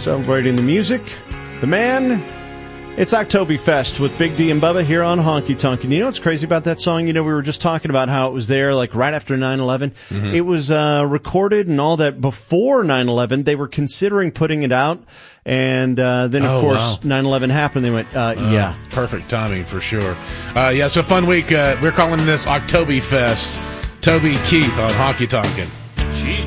Celebrating the music, the man. It's Oktoberfest with Big D and Bubba here on Honky Tonk. And you know what's crazy about that song? You know, we were just talking about how it was there like right after 9/11. Mm-hmm. It was recorded and all that before 9/11. They were considering putting it out. And then, of course, 9/11 happened. They went, yeah. Perfect timing for sure. Yeah, so fun week. We're calling this Oktoberfest. Toby Keith on Honky Tonkin'.